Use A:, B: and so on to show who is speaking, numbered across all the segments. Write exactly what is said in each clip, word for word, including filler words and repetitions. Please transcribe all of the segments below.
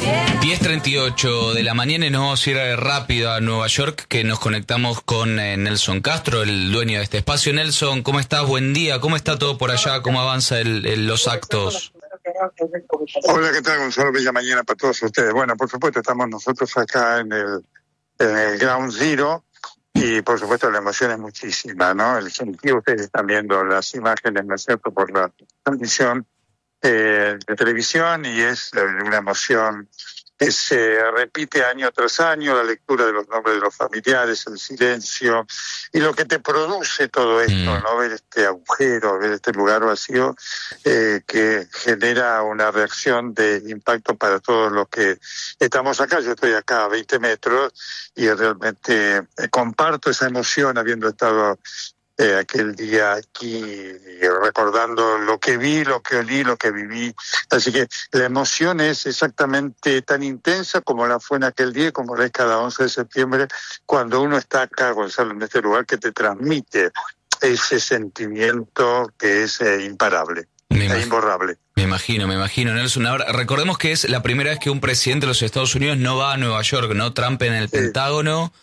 A: diez treinta y ocho de la mañana y nos vamos a ir rápido a Nueva York, que nos conectamos con eh, Nelson Castro, el dueño de este espacio. Nelson, ¿cómo estás? Buen día. ¿Cómo está todo por allá? ¿Cómo avanza el, el, los actos?
B: Hola, ¿qué tal, Gonzalo? Bella mañana para todos ustedes. Bueno, por supuesto, estamos nosotros acá en el, en el Ground Zero y, por supuesto, la emoción es muchísima, ¿no? El sentido, ustedes están viendo las imágenes, ¿no es cierto?, por la transmisión eh, de televisión y es eh, una emoción que se repite año tras año, la lectura de los nombres de los familiares, el silencio, y lo que te produce todo esto, mm. ¿no? Ver este agujero, ver este lugar vacío, eh, que genera una reacción de impacto para todos los que estamos acá. Yo estoy acá a veinte metros y realmente eh, comparto esa emoción habiendo estado Eh, aquel día aquí, recordando lo que vi, lo que olí, lo que viví. Así que la emoción es exactamente tan intensa como la fue en aquel día, como la es cada once de septiembre, cuando uno está acá, Gonzalo, en este lugar que te transmite ese sentimiento que es eh, imparable, e imborrable.
A: Me imagino, me imagino, Nelson. Ahora, recordemos que es la primera vez que un presidente de los Estados Unidos no va a Nueva York, ¿no? Trump en el sí. Pentágono.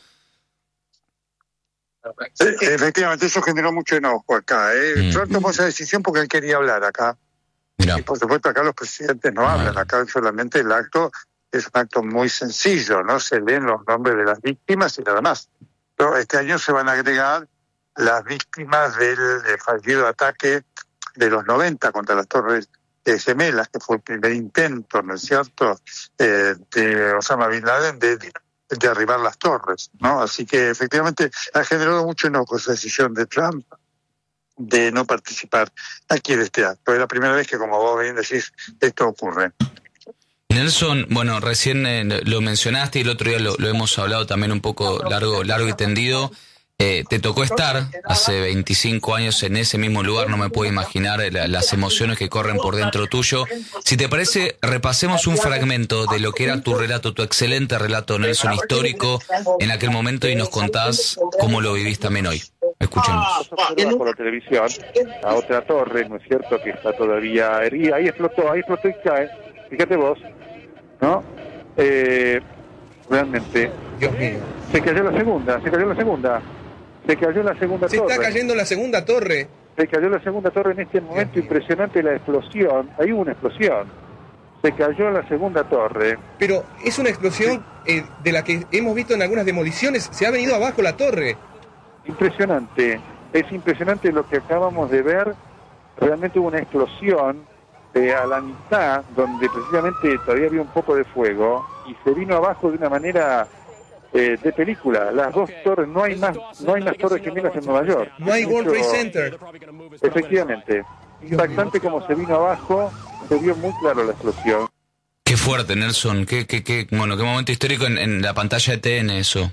B: Sí, efectivamente, eso generó mucho enojo acá. ¿eh? Mm. Trump tomó esa decisión porque él quería hablar acá. Mirá. Y por supuesto acá los presidentes no hablan, acá solamente el acto es un acto muy sencillo, ¿no? Se leen los nombres de las víctimas y nada más. Pero este año se van a agregar las víctimas del, del fallido ataque de los noventa contra las Torres Gemelas, que fue el primer intento, ¿no es cierto?, eh, de Osama Bin Laden de de derribar las torres, ¿no? Así que efectivamente ha generado mucho enojo esa decisión de Trump de no participar aquí en este acto. Es la primera vez que, como vos bien decís, esto ocurre.
A: Nelson, bueno, recién eh, lo mencionaste y el otro día lo, lo hemos hablado también un poco largo, largo y tendido. Eh, te tocó estar hace veinticinco años en ese mismo lugar, no me puedo imaginar la, las emociones que corren por dentro tuyo. Si te parece, repasemos un fragmento de lo que era tu relato, tu excelente relato, Nelson, histórico, en aquel momento y nos contás cómo lo vivís también hoy. Escuchemos.
C: Por la televisión, a otra torre, ¿no es cierto?, que está todavía herida, ahí explotó, ahí explotó y cae. Fíjate vos, ¿no? Eh, realmente,
D: Dios mío.
C: Se cayó la segunda, se cayó la segunda. Se cayó la segunda
D: Se
C: torre.
D: Se está cayendo la segunda torre.
C: Se cayó la segunda torre en este momento, impresionante la explosión. Hay una explosión. Se cayó la segunda torre.
D: Pero es una explosión sí. eh, de la que hemos visto en algunas demoliciones. Se ha venido abajo la torre.
C: Impresionante. Es impresionante lo que acabamos de ver. Realmente hubo una explosión eh, a la mitad, donde precisamente todavía había un poco de fuego, y se vino abajo de una manera... Eh, de película, las dos torres, no hay más no hay más torres gemelas en Nueva York.
D: No hay World Trade Center.
C: Efectivamente, impactante como se vino abajo, se vio muy claro la explosión.
A: Qué fuerte, Nelson, qué, qué, qué, bueno, qué momento histórico en, en la pantalla de T N eso.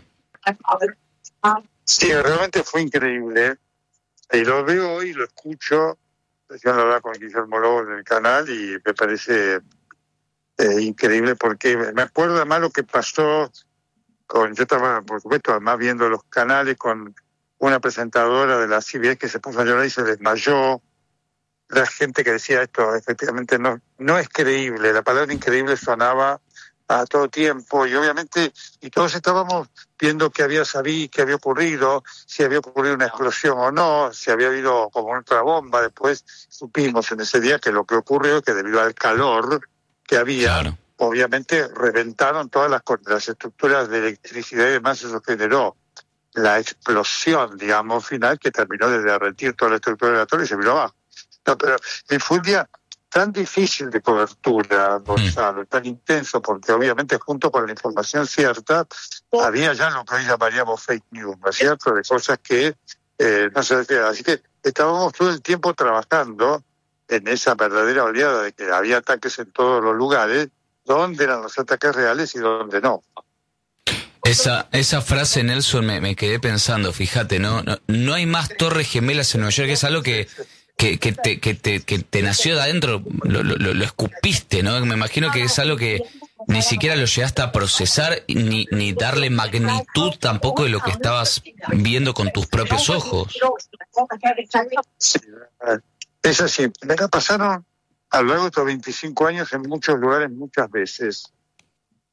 B: Sí, realmente fue increíble. Y lo veo hoy, lo escucho, yo lo hablaba con Guillermo Lobo en el canal y me parece eh, increíble porque me acuerdo además lo que pasó con, yo estaba, por supuesto, además viendo los canales con una presentadora de la C B S que se puso a llorar y se desmayó. La gente que decía esto, efectivamente, no no es creíble. La palabra increíble sonaba a todo tiempo y obviamente, y todos estábamos viendo qué había sabido, qué había ocurrido, si había ocurrido una explosión o no, si había habido como otra bomba. Después supimos en ese día que lo que ocurrió es que debido al calor que había... Claro. Obviamente reventaron todas las, las estructuras de electricidad y demás, eso generó la explosión, digamos, final, que terminó de derretir toda la estructura de la torre y se vino abajo. No, pero fue un día tan difícil de cobertura, Gonzalo, mm. tan intenso, porque obviamente junto con la información cierta, había ya lo que hoy llamaríamos fake news, ¿no es cierto?, de cosas que eh, no se decían. Así que estábamos todo el tiempo trabajando en esa verdadera oleada de que había ataques en todos los lugares, dónde eran los ataques reales y dónde no.
A: Esa esa frase, Nelson, me, me quedé pensando, fíjate, ¿no? ¿no? No hay más torres gemelas en Nueva York, es algo que, que, que, te, que, te, que te nació de adentro, lo, lo, lo escupiste, ¿no? Me imagino que es algo que ni siquiera lo llegaste a procesar, ni, ni darle magnitud tampoco de lo que estabas viendo con tus propios ojos.
B: Sí, es así. Me la pasaron a lo largo de estos veinticinco años en muchos lugares muchas veces.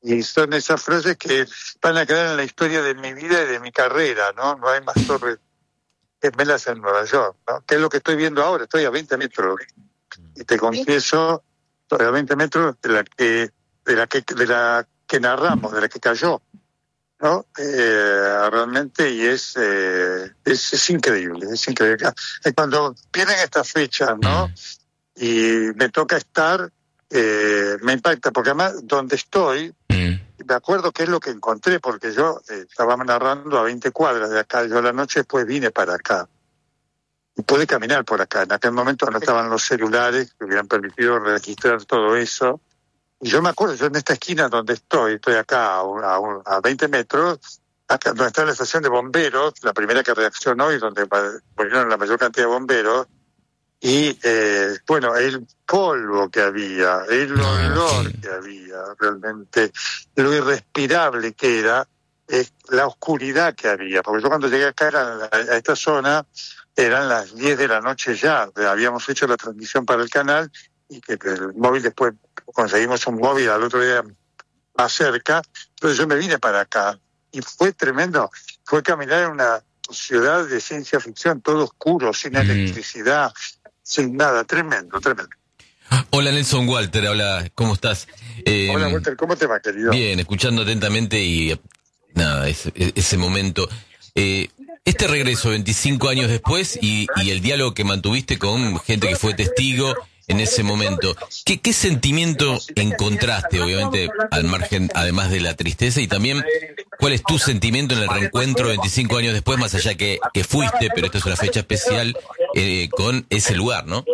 B: Y son esas frases que van a quedar en la historia de mi vida y de mi carrera, ¿no? No hay más torres gemelas en Nueva York, ¿no? Que es lo que estoy viendo ahora, estoy a veinte metros. Y te confieso, estoy a veinte metros de la que, de la que, de la que narramos, de la que cayó, ¿no? Eh, realmente, y es, eh, es, es increíble, es increíble. Cuando vienen estas fechas, ¿no? Y me toca estar, eh, me impacta, porque además donde estoy, me acuerdo qué es lo que encontré, porque yo eh, estaba narrando a veinte cuadras de acá, yo la noche después vine para acá, y pude caminar por acá. En aquel momento no estaban los celulares que hubieran permitido registrar todo eso, y yo me acuerdo, yo en esta esquina donde estoy, estoy acá a, a, a veinte metros, acá donde está la estación de bomberos, la primera que reaccionó y donde volvieron la mayor cantidad de bomberos, y eh, bueno, el polvo que había, el olor que había, realmente lo irrespirable que era, eh, la oscuridad que había, porque yo cuando llegué acá era, a esta zona eran las diez de la noche ya, habíamos hecho la transmisión para el canal y que el móvil después conseguimos un móvil al otro día más cerca, entonces yo me vine para acá y fue tremendo, fue caminar en una ciudad de ciencia ficción, todo oscuro, sin electricidad, sin nada, tremendo, tremendo.
E: Hola Nelson, Walter, habla, ¿cómo estás?
B: Eh, Hola Walter, ¿cómo te va, querido?
E: Bien, escuchando atentamente y nada, ese, ese momento. Eh, este regreso veinticinco años después y, y el diálogo que mantuviste con gente que fue testigo en ese momento, ¿qué, qué sentimiento encontraste, obviamente, al margen, además de la tristeza, y también cuál es tu sentimiento en el reencuentro veinticinco años después, más allá que, que fuiste, pero esta es una fecha especial, eh, con ese lugar, ¿no?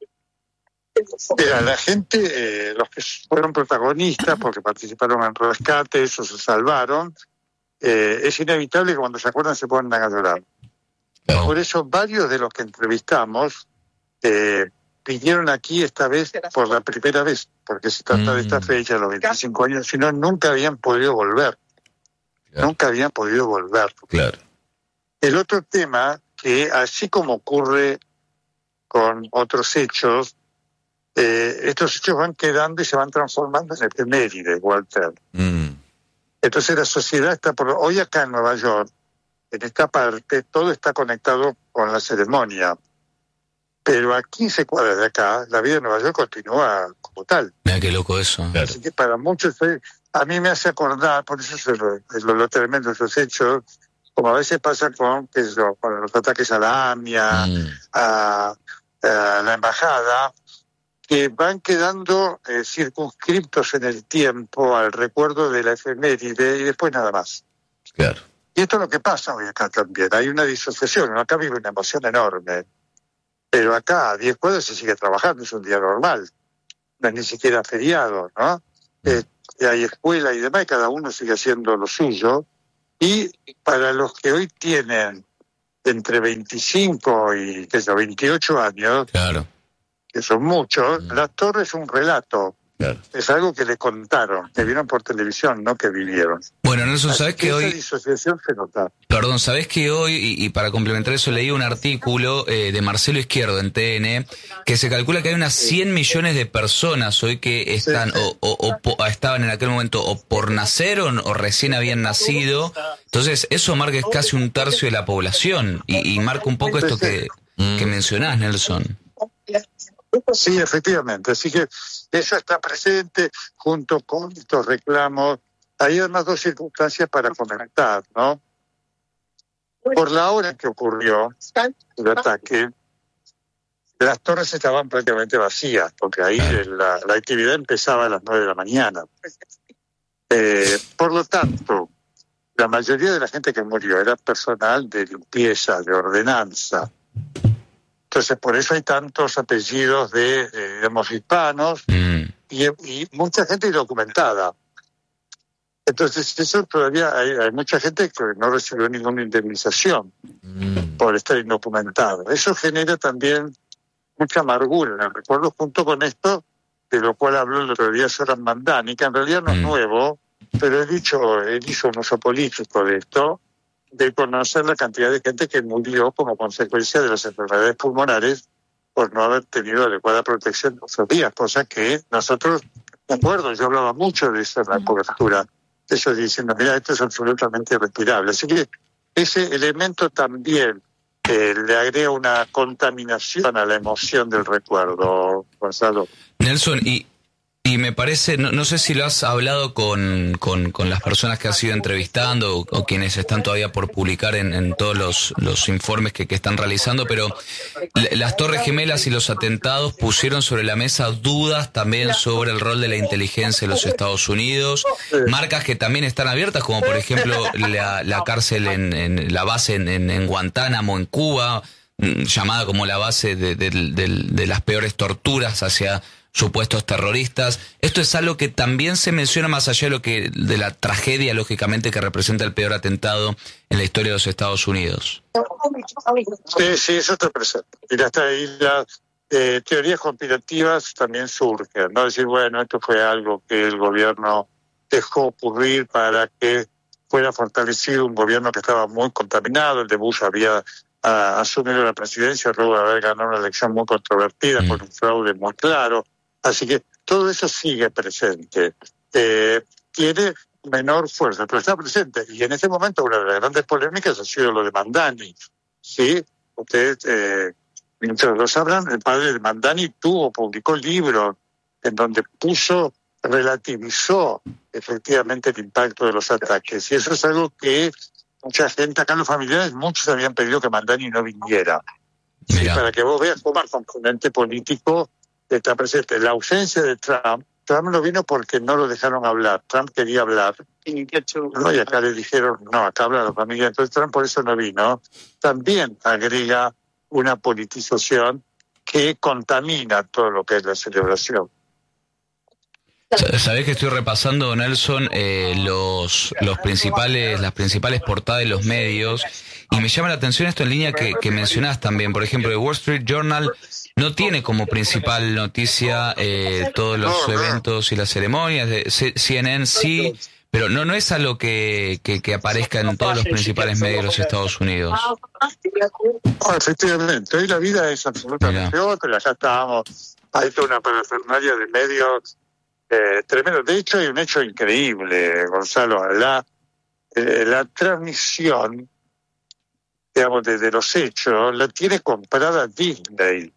B: Mira, la gente, eh, los que fueron protagonistas, porque participaron en rescate, esos se salvaron, eh, es inevitable que cuando se acuerdan se pongan a llorar. No. Por eso varios de los que entrevistamos eh, vinieron aquí esta vez por la primera vez, porque se trata mm. de esta fecha, los veinticinco años, si no, nunca habían podido volver. Claro. Nunca habían podido volver.
E: Claro.
B: El otro tema, que así como ocurre con otros hechos, eh, estos hechos van quedando y se van transformando en efemérides, Walter.
E: Mm.
B: Entonces la sociedad está por... Hoy acá en Nueva York, en esta parte, todo está conectado con la ceremonia. Pero a quince cuadras de acá, la vida de Nueva York continúa como tal.
A: Mira qué loco eso.
B: Claro. Así que para muchos, a mí me hace acordar, por eso es lo, es lo, lo tremendo de esos hechos, como a veces pasa con, qué sé yo, con los ataques a la AMIA, mm. a, a la embajada, que van quedando eh, circunscriptos en el tiempo al recuerdo de la efeméride y después nada más.
E: Claro.
B: Y esto es lo que pasa hoy acá también. Hay una disociación, acá vive una emoción enorme. Pero acá a diez cuadras se sigue trabajando, es un día normal, no es ni siquiera feriado, ¿no? Eh, hay escuela y demás, y cada uno sigue haciendo lo suyo. Y para los que hoy tienen entre veinticinco y qué sé yo, veintiocho años,
E: claro,
B: que son muchos, mm. La Torre es un relato.
E: Claro.
B: Es algo que le contaron, que vieron por televisión, no que vivieron.
A: Bueno, Nelson, ¿sabés que, que hoy...
B: Esa disociación se nota.
A: Perdón, ¿sabés que hoy, y, y para complementar eso, leí un artículo eh, de Marcelo Izquierdo en T N, que se calcula que hay unas cien millones de personas hoy que están, sí, sí. O, o, o, o estaban en aquel momento o por nacer o, o recién habían nacido. Entonces, eso marca casi un tercio de la población, y, y marca un poco esto que, que mencionás, Nelson.
B: Sí, efectivamente. Así que eso está presente junto con estos reclamos. Hay además dos circunstancias para comentar, ¿no? Por la hora en que ocurrió el ataque, las torres estaban prácticamente vacías, porque ahí la, la actividad empezaba a las nueve de la mañana. Eh, por lo tanto, la mayoría de la gente que murió era personal de limpieza, de ordenanza. Entonces, por eso hay tantos apellidos de, eh, digamos, hispanos mm. y, y mucha gente indocumentada. Entonces, eso todavía hay, hay mucha gente que no recibió ninguna indemnización mm. por estar indocumentado. Eso genera también mucha amargura en el recuerdo, junto con esto, de lo cual habló el otro día Zoran Mandani, que en realidad no mm. es nuevo, pero he dicho, él hizo un uso político de esto, de conocer la cantidad de gente que murió como consecuencia de las enfermedades pulmonares por no haber tenido adecuada protección en esos días, cosa que nosotros me acuerdo, yo hablaba mucho de eso en la cobertura, eso diciendo, mira, esto es absolutamente irrespirable. Así que ese elemento también eh, le agrega una contaminación a la emoción del recuerdo, Gonzalo.
A: Nelson, y, y me parece, no, no sé si lo has hablado con, con, con las personas que has ido entrevistando o, o quienes están todavía por publicar en, en todos los, los informes que, que están realizando, pero las Torres Gemelas y los atentados pusieron sobre la mesa dudas también sobre el rol de la inteligencia de los Estados Unidos, marcas que también están abiertas, como por ejemplo la, la cárcel en, en la base en, en, en Guantánamo, en Cuba, llamada como la base de, de, de, de las peores torturas hacia supuestos terroristas. Esto es algo que también se menciona más allá de lo que de la tragedia, lógicamente, que representa el peor atentado en la historia de los Estados Unidos.
B: Sí, sí, eso está presente. Y hasta ahí las eh, teorías conspirativas también surgen, ¿no? Decir, bueno, esto fue algo que el gobierno dejó ocurrir para que fuera fortalecido un gobierno que estaba muy contaminado. El de Bush había a asumir la presidencia luego de haber ganado una elección muy controvertida, mm. con un fraude muy claro. Así que todo eso sigue presente. Eh, tiene menor fuerza, pero está presente. Y en ese momento una de las grandes polémicas ha sido lo de Mamdani. Sí, ustedes, eh, mientras lo sabrán, el padre de Mamdani tuvo, publicó libros en donde puso, relativizó efectivamente el impacto de los ataques. Y eso es algo que mucha gente acá, los familiares, muchos habían pedido que Mamdani no viniera. Sí, para que vos veas cómo el componente político está presente. La ausencia de Trump, Trump no vino porque no lo dejaron hablar. Trump quería hablar. ¿No? Y acá le dijeron, no, acá habla la familia. Entonces Trump por eso no vino. También agrega una politización que contamina todo lo que es la celebración.
A: Sabés que estoy repasando, Nelson, eh, los los principales las principales portadas de los medios, y me llama la atención esto en línea que, que mencionás también. Por ejemplo, el Wall Street Journal no tiene como principal noticia eh, todos los eventos y las ceremonias. De C N N sí, pero no no es algo que, que, que aparezca en todos los principales medios de los Estados Unidos.
B: Oh, efectivamente, hoy la vida es absolutamente otra. Acá estábamos, hay toda una parafernalia de medios Eh, tremendo. De hecho, hay un hecho increíble, Gonzalo. La, eh, la transmisión, digamos, de, de los hechos, la tiene comprada Disney.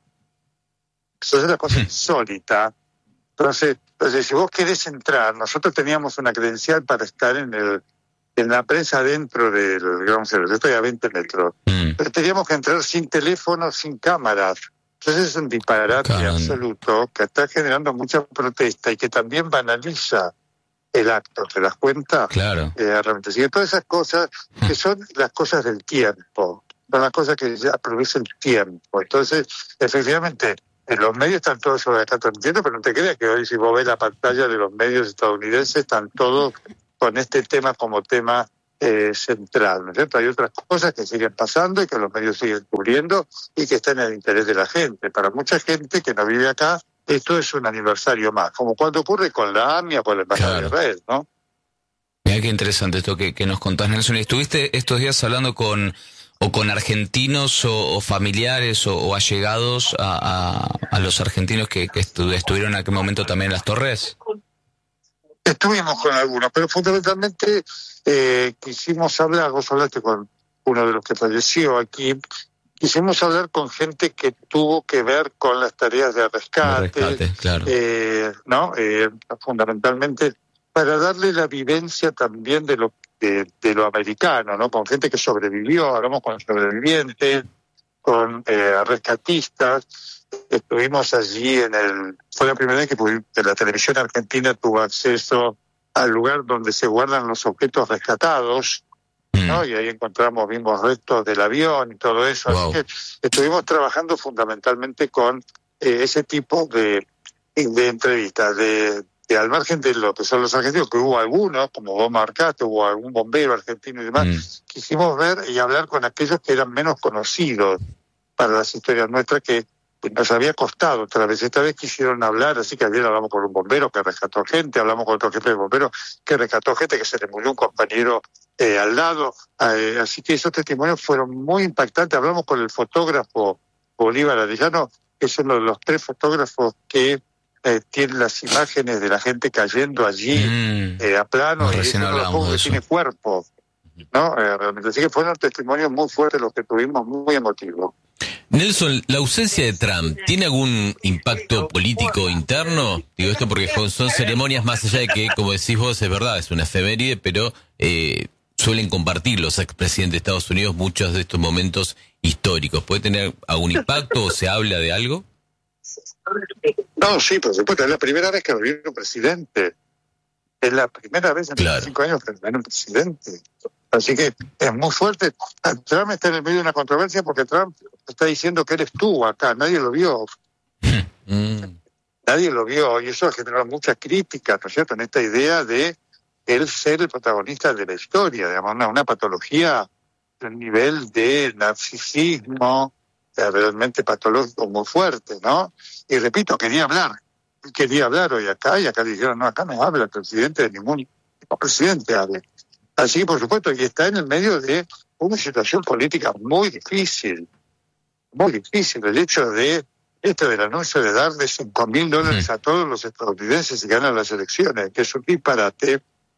B: Eso es una cosa insólita. Entonces, entonces, si vos querés entrar, nosotros teníamos una credencial para estar en el en la prensa dentro del, digamos, yo estoy a veinte metros, mm. pero teníamos que entrar sin teléfono, sin cámaras. Entonces es un disparate Caramba. absoluto que está generando mucha protesta y que también banaliza el acto, ¿te das cuenta?
A: Claro.
B: Eh, realmente. Así que todas esas cosas que son las cosas del tiempo, son las cosas que ya produce el tiempo. Entonces, efectivamente, en los medios están todos sobre lo que están transmitiendo, pero no te creas que hoy si vos ves la pantalla de los medios estadounidenses, están todos con este tema como tema Eh, central, ¿no es cierto? Hay otras cosas que siguen pasando y que los medios siguen cubriendo y que están en el interés de la gente. Para mucha gente que no vive acá, esto es un aniversario más, como cuando ocurre con la AMIA o con la Embajada claro. de Israel, ¿no?
A: Mira qué interesante esto que, que nos contás, Nelson. ¿Y estuviste estos días hablando con o con argentinos o, o familiares o, o allegados a, a, a los argentinos que, que estu- estuvieron en aquel momento también en las Torres?
B: Estuvimos con algunos, pero fundamentalmente eh, quisimos hablar, vos hablaste con uno de los que falleció aquí, quisimos hablar con gente que tuvo que ver con las tareas de rescate,
A: de rescate claro.
B: eh, ¿no? Eh, fundamentalmente para darle la vivencia también de lo de, de lo americano, ¿no? Con gente que sobrevivió, hablamos con sobrevivientes, con eh, rescatistas. Estuvimos allí en el... Fue la primera vez que, que la televisión argentina tuvo acceso al lugar donde se guardan los objetos rescatados, mm. ¿no? Y ahí encontramos, vimos restos del avión y todo eso. Wow. Así que estuvimos trabajando fundamentalmente con eh, ese tipo de, de entrevistas, de, de al margen de lo que son los argentinos, que hubo algunos, como vos marcaste, hubo algún bombero argentino y demás, mm. quisimos ver y hablar con aquellos que eran menos conocidos para las historias nuestras, que nos había costado otra vez. Esta vez quisieron hablar, así que ayer hablamos con un bombero que rescató gente, hablamos con otro jefe de bomberos que rescató gente, que se le murió un compañero eh, al lado. Eh, así que esos testimonios fueron muy impactantes. Hablamos con el fotógrafo Bolívar Arellano, que es uno de los tres fotógrafos que eh, tiene las imágenes de la gente cayendo allí
A: Mm.
B: eh, a plano,
A: No,
B: y
A: recién
B: eso no lo
A: hablábamos
B: pongo
A: de
B: que
A: eso.
B: tiene cuerpo, ¿no? Eh, realmente. Así que fueron testimonios muy fuertes los que tuvimos, muy emotivos.
E: Nelson, ¿la ausencia de Trump tiene algún impacto político interno? Digo esto porque son, son ceremonias más allá de que, como decís vos, es verdad, es una efeméride, pero eh, suelen compartir los expresidentes de Estados Unidos muchos de estos momentos históricos. ¿Puede tener algún impacto o se habla de algo?
B: No, sí, por supuesto, es la primera vez que viene un presidente. Es la primera vez en
E: Claro.
B: veinticinco años que viene un presidente. Así que es muy fuerte. Trump está en el medio de una controversia porque Trump está diciendo que él estuvo acá, nadie lo vio.
E: Mm.
B: Nadie lo vio y eso ha generado muchas críticas, ¿no es cierto?, en esta idea de él ser el protagonista de la historia, digamos, una, una patología de un nivel de narcisismo eh, realmente patológico muy fuerte, ¿no? Y repito, quería hablar, quería hablar hoy acá y acá le dijeron, no, acá no habla el presidente de ningún ningún presidente hable. Así que, por supuesto, y está en el medio de una situación política muy difícil, muy difícil, el hecho de esto del anuncio de darle cinco mil dólares a todos los estadounidenses si ganan las elecciones, que es un disparate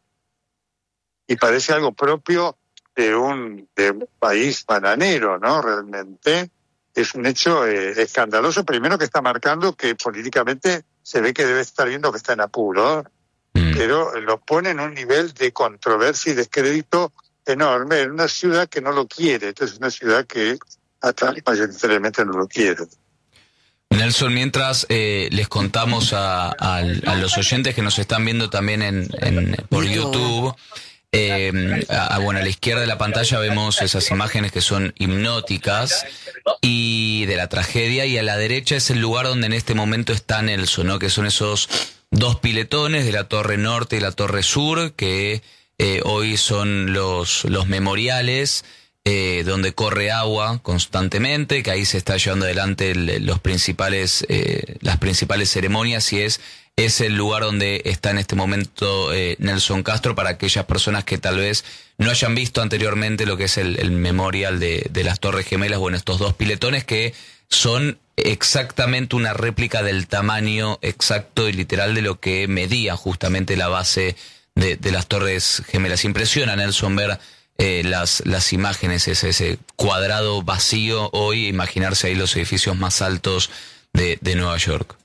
B: y parece algo propio de un, de un país bananero, ¿no? Realmente es un hecho eh, escandaloso, primero que está marcando que políticamente se ve que debe estar viendo que está en apuro,
A: Mm.
B: pero lo pone en un nivel de controversia y descrédito enorme en una ciudad que no lo quiere. Entonces es una ciudad que a Trump mayoritariamente no lo quiere.
A: Nelson, mientras eh, les contamos a, a, a los oyentes que nos están viendo también en, en por YouTube, eh, a, bueno, a la izquierda de la pantalla vemos esas imágenes que son hipnóticas y de la tragedia, y a la derecha es el lugar donde en este momento está Nelson, ¿no? Que son esos dos piletones de la Torre Norte y la Torre Sur, que eh, hoy son los, los memoriales, eh, donde corre agua constantemente, que ahí se está llevando adelante el, los principales, eh, las principales ceremonias, y es, es el lugar donde está en este momento eh, Nelson Castro, para aquellas personas que tal vez no hayan visto anteriormente lo que es el, el memorial de, de las Torres Gemelas. Bueno, estos dos piletones que son exactamente una réplica del tamaño exacto y literal de lo que medía justamente la base de, de las Torres Gemelas. Impresiona, Nelson, ver eh, las, las imágenes, ese, ese cuadrado vacío hoy, imaginarse ahí los edificios más altos de, de Nueva York.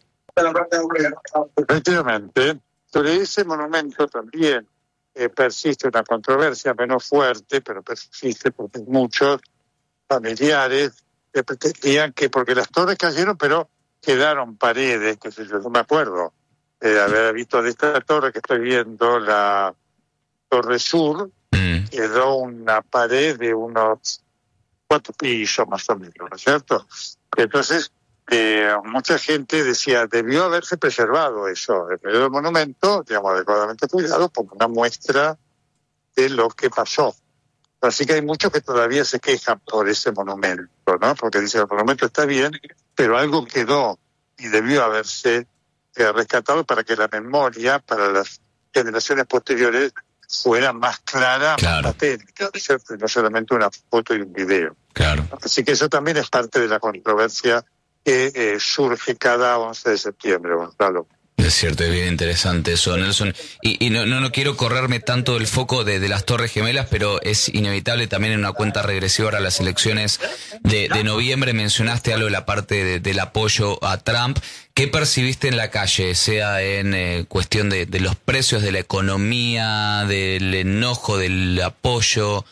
B: Efectivamente, sobre ese monumento también eh, persiste una controversia menos fuerte, pero persiste porque muchos familiares que pretendían que, porque las torres cayeron, pero quedaron paredes, que sé yo, no me acuerdo eh, de haber visto de esta torre que estoy viendo, la Torre Sur,
A: Mm.
B: quedó una pared de unos cuatro pisos más o menos, ¿no es cierto? Entonces, eh, mucha gente decía, debió haberse preservado eso, el medio del monumento, digamos, adecuadamente cuidado, como una muestra de lo que pasó. Así que hay muchos que todavía se quejan por ese monumento, ¿no? Porque dicen, el monumento está bien, pero algo quedó y debió haberse eh, rescatado para que la memoria para las generaciones posteriores fuera más clara,
A: Claro.
B: más patente, ¿cierto? Y no solamente una foto y un video.
A: Claro.
B: Así que eso también es parte de la controversia que eh, surge cada once de septiembre, Gonzalo.
A: Es cierto, es bien interesante eso, Nelson. Y, y no, no, no quiero correrme tanto del foco de, de las Torres Gemelas, pero es inevitable también en una cuenta regresiva a las elecciones de, de noviembre. Mencionaste algo de la parte de, del apoyo a Trump. ¿Qué percibiste en la calle, sea en eh, cuestión de, de los precios, de la economía, del enojo, del apoyo?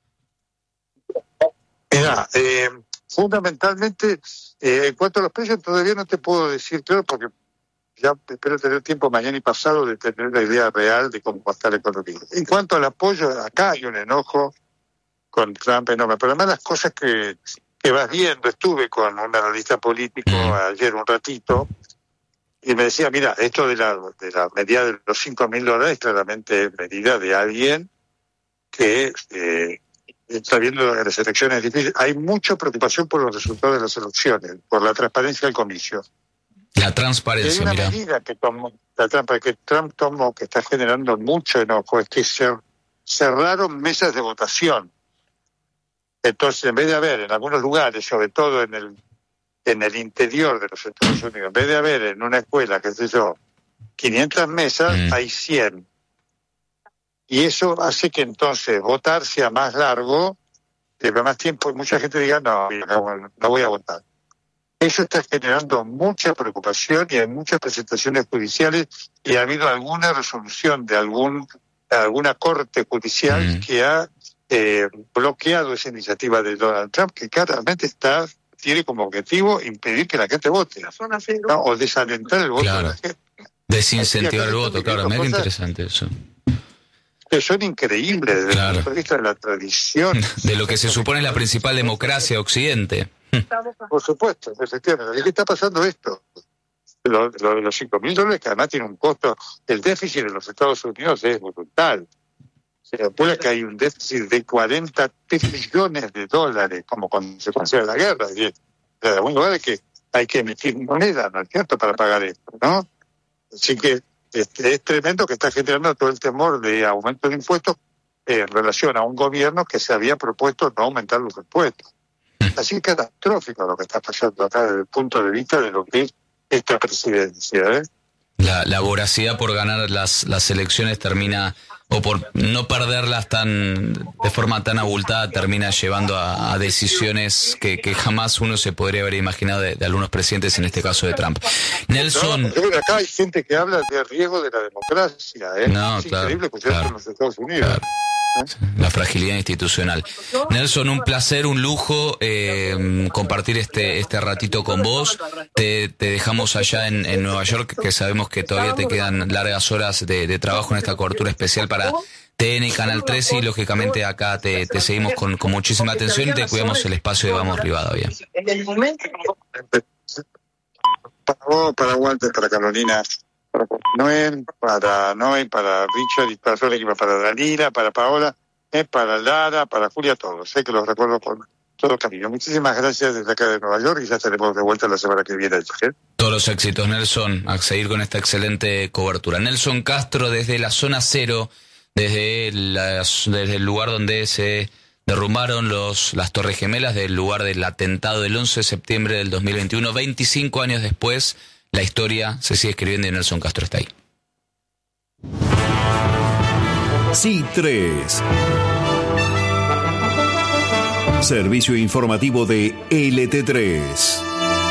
B: Mira, eh, fundamentalmente, eh, en cuanto a los precios, todavía no te puedo decir claro, porque ya espero tener tiempo mañana y pasado de tener una idea real de cómo va a estar la economía. En cuanto al apoyo, acá hay un enojo con Trump enorme, pero además las cosas que, que vas viendo, estuve con un analista político ayer un ratito, y me decía, mira, esto de la, de la medida de los cinco mil dólares claramente es medida de alguien que eh, está viendo las elecciones difíciles. Hay mucha preocupación por los resultados de las elecciones, por la transparencia del comicio.
A: La
B: Y hay
A: transparencia,
B: una
A: mira.
B: medida que tomó, la trampa que Trump tomó, que está generando mucho enojo, es que se cerraron mesas de votación. Entonces, en vez de haber en algunos lugares, sobre todo en el en el interior de los Estados Unidos, en vez de haber en una escuela, qué sé yo, quinientas mesas, mm. hay cien. Y eso hace que entonces votar sea más largo, lleve más tiempo, y mucha gente diga, no, no voy a votar. Eso está generando mucha preocupación y hay muchas presentaciones judiciales y ha habido alguna resolución de algún alguna corte judicial mm. que ha eh, bloqueado esa iniciativa de Donald Trump, que claramente está tiene como objetivo impedir que la gente vote, ¿no? O desalentar el voto
A: claro.
B: de la gente.
A: Desincentivar el voto, claro, mega interesante eso.
B: Que son increíbles desde claro. el punto de vista de la tradición.
A: De lo que se supone es la principal democracia de Occidente.
B: Por supuesto, efectivamente. ¿Qué está pasando esto? Lo, lo de los cinco mil dólares, que además tiene un costo, el déficit de los Estados Unidos es brutal. Se calcula que hay un déficit de cuarenta trillones de dólares como consecuencia de la guerra. Y de algún lugar es que hay que emitir moneda, ¿no es cierto?, para pagar esto, ¿no? Así que este, es tremendo que está generando todo el temor de aumento de impuestos en relación a un gobierno que se había propuesto no aumentar los impuestos. Así que catastrófico lo que está pasando acá desde el punto de vista de lo que es esta presidencia, ¿eh?
A: La, la voracidad por ganar las, las elecciones termina, o por no perderlas tan de forma tan abultada, termina llevando a, a decisiones que, que jamás uno se podría haber imaginado de, de algunos presidentes, en este caso de Trump. Nelson...
B: No, pero acá hay gente que habla de riesgo de la democracia, ¿eh?
A: No,
B: es
A: claro,
B: increíble escuchar
A: claro,
B: en los Estados Unidos.
A: Claro. La fragilidad institucional. Nelson, un placer, un lujo eh, compartir este este ratito con vos. Te, te dejamos allá en, en Nueva York, que sabemos que todavía te quedan largas horas de, de trabajo en esta cobertura especial para T N y Canal trece, y lógicamente acá te, te seguimos con, con muchísima atención y te cuidamos el espacio de Vamos Rivadavia.
B: Para vos, para Walter, para Carolina, para Noel, para Noel, para Richard y para todo el equipo, para Dalila, para Paola, eh, para Lara, para Julia, todos. Sé que los recuerdo con todo cariño. Muchísimas gracias desde acá de Nueva York y ya estaremos de vuelta la semana que viene. ¿eh?
A: Todos los éxitos, Nelson, a seguir con esta excelente cobertura. Nelson Castro desde la zona cero, desde, las, desde el lugar donde se derrumbaron los, las Torres Gemelas, del lugar del atentado del once de septiembre del dos mil veintiuno, veinticinco años después. La historia se sigue escribiendo y Nelson Castro está ahí.
F: C tres. Servicio informativo de L T tres.